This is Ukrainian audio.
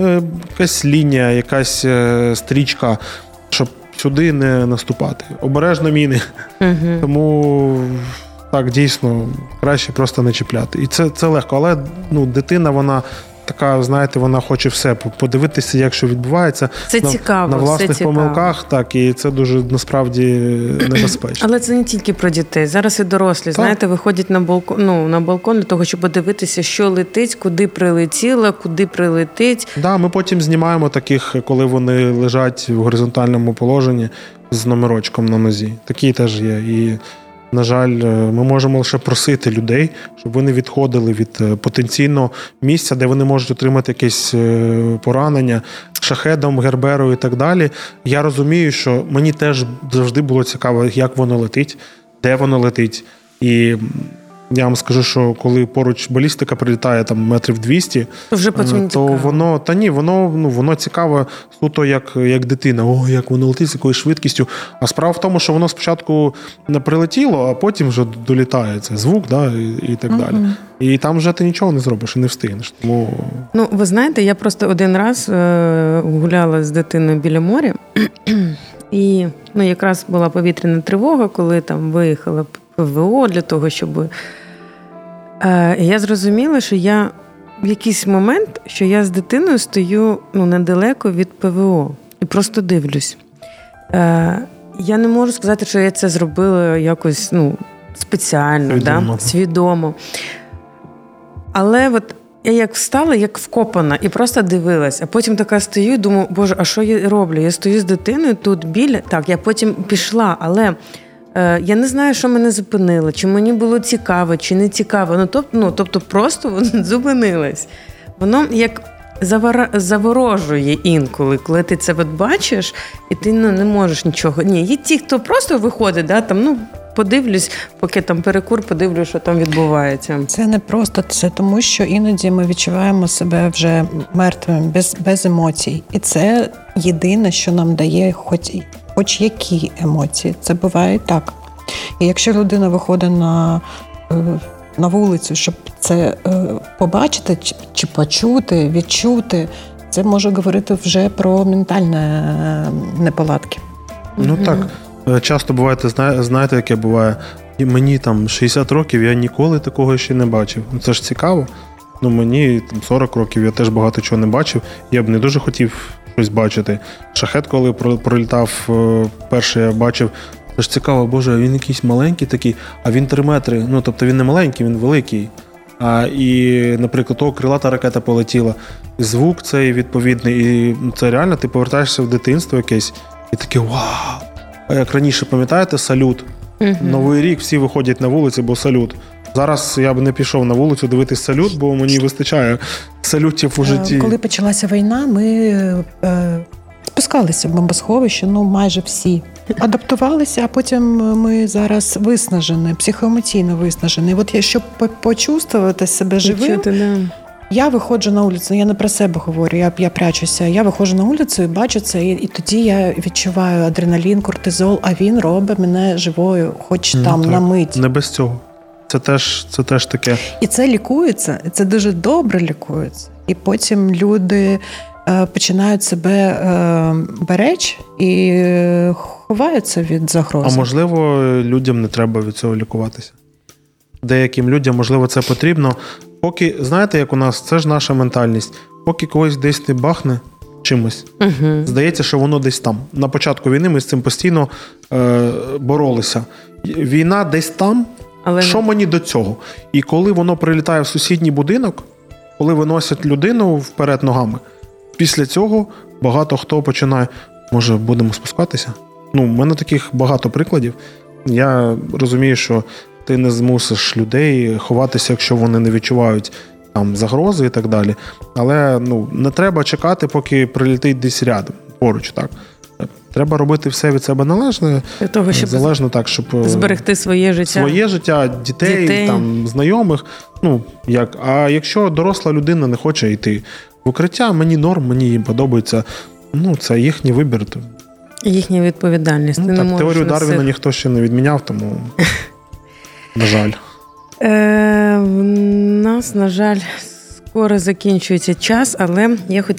якась лінія, якась стрічка, щоб сюди не наступати. Обережно міни. Тому так, дійсно, краще просто не чіпляти. І це легко, але дитина, вона така, знаєте, вона хоче все подивитися, як що відбувається. Це цікаво. На власних помилках, так, і це дуже, насправді, небезпечно. Але це не тільки про дітей. Зараз і дорослі, знаєте, виходять на балкон для того, щоб подивитися, що летить, куди прилетіло, куди прилетить. Да, ми потім знімаємо таких, коли вони лежать в горизонтальному положенні з номерочком на нозі. Такі теж є. І, на жаль, ми можемо лише просити людей, щоб вони відходили від потенційного місця, де вони можуть отримати якесь поранення шахедом, герберою і так далі. Я розумію, що мені теж завжди було цікаво, як воно летить, де воно летить. І я вам скажу, що коли поруч балістика прилітає там метрів 200, то воно цікаво суто як дитина. Як воно летить, з якою швидкістю. А справа в тому, що воно спочатку не прилетіло, а потім вже долітає. Це звук, і так далі. І там вже ти нічого не зробиш і не встигнеш. Тому... ви знаєте, я просто один раз гуляла з дитиною біля моря, і якраз була повітряна тривога, коли там виїхала ПВО для того, щоб... І я зрозуміла, що я в якийсь момент, що я з дитиною стою недалеко від ПВО і просто дивлюсь. Я не можу сказати, що я це зробила якось спеціально, свідомо. Але я як встала, як вкопана, і просто дивилась. А потім така стою і думаю, Боже, а що я роблю? Я стою з дитиною тут біля. Так, я потім пішла, але... Я не знаю, що мене зупинило, чи мені було цікаво, чи не цікаво. Тобто просто воно зупинилось. Воно як заворожує інколи, коли ти це бачиш, і ти не можеш нічого. Ні, є ті, хто просто виходить, подивлюсь, поки там перекур, подивлюсь, що там відбувається. Це не просто, це тому, що іноді ми відчуваємо себе вже мертвими, без емоцій. І це єдине, що нам дає хоч які емоції. Це буває так. І якщо людина виходить на вулицю, щоб це побачити, чи почути, відчути, це може говорити вже про ментальні неполадки. Так. Часто буває, знаєте, яке буває, і мені там 60 років, я ніколи такого ще не бачив. Це ж цікаво. Мені 40 років, я теж багато чого не бачив. Я б не дуже хотів щось бачити. Шахед, коли пролітав, перший я бачив, це ж цікаво, Боже, він якийсь маленький такий, а він 3 метри. Тобто він не маленький, він великий. І, наприклад, крилата ракета полетіла. Звук цей відповідний, і це реально, ти повертаєшся в дитинство якесь, і таке вау! А як раніше, пам'ятаєте, салют? Новий рік, всі виходять на вулиці, бо салют. Зараз я б не пішов на вулицю дивитись салют, бо мені вистачає салютів у житті. Коли почалася війна, ми спускалися в бомбосховище, майже всі. Адаптувалися, а потім ми зараз виснажені, психоемоційно виснажені. Щоб почувствувати себе живим, я виходжу на вулицю, я не про себе говорю, я прячуся. Я виходжу на вулицю і бачу це, і тоді я відчуваю адреналін, кортизол, а він робить мене живою, хоч там на мить. Не без цього. Це теж таке. І це лікується, і це дуже добре лікується. І потім люди починають себе беречь і ховаються від загрози. А можливо, людям не треба від цього лікуватися? Деяким людям, можливо, це потрібно. Поки, знаєте, як у нас, це ж наша ментальність. Поки когось десь не бахне чимось, здається, що воно десь там. На початку війни ми з цим постійно боролися. Війна десь там, але що мені до цього? І коли воно прилітає в сусідній будинок, коли виносять людину вперед ногами, після цього багато хто починає, може, будемо спускатися? У мене таких багато прикладів. Я розумію, що ти не змусиш людей ховатися, якщо вони не відчувають там загрози і так далі. Але не треба чекати, поки прилетить десь рядом, поруч, так. Треба робити все від себе належне, для того, щоб залежно так, щоб зберегти своє життя. Своє життя, дітей. Там, знайомих. А якщо доросла людина не хоче йти в укриття, мені норм, мені їм подобається. Це їхній вибір. Їхня відповідальність. Теорію Дарвіна ніхто ще не відміняв, тому, на жаль. У нас, на жаль, скоро закінчується час, але я хотіла